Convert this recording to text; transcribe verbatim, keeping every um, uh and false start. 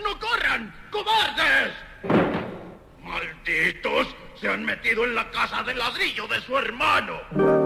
¡No corran! ¡Cobardes! ¡Malditos! Se han metido en la casa de ladrillo de su hermano.